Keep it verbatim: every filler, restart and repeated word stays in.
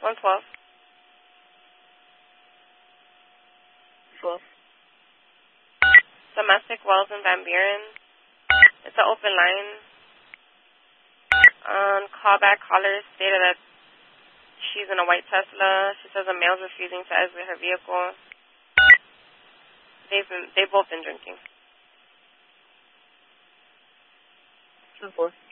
one twelve. twelve. Domestic Wells in Van Buren. It's an open line. Um, callback caller stated that she's in a white Tesla. She says a male's refusing to exit her vehicle. They've been, they've both been drinking. two four.